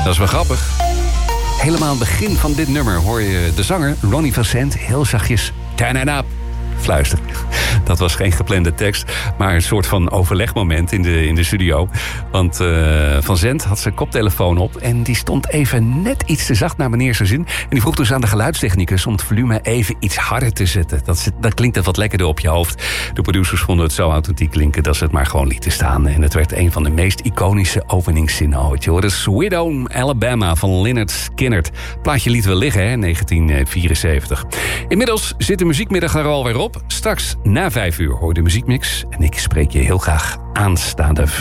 Dat is wel grappig. Helemaal aan het begin van dit nummer hoor je de zanger Ronnie Van Zant heel zachtjes turn it up fluisteren. Dat was geen geplande tekst, maar een soort van overlegmoment in de studio. Want Van Zant had zijn koptelefoon op en die stond even net iets te zacht naar meneer zijn zin. En die vroeg dus aan de geluidstechnicus om het volume even iets harder te zetten. Dat klinkt het wat lekkerder op je hoofd. De producers vonden het zo authentiek klinken dat ze het maar gewoon lieten staan. En het werd een van de meest iconische openingszinnen ooit. Je hoorde Sweet Home Alabama van Lynyrd Skynyrd. Plaatje liet wel liggen, hè, 1974. Inmiddels zit de muziekmiddag er alweer op. Straks na 5 uur hoor je de muziekmix. En ik spreek je heel graag aanstaande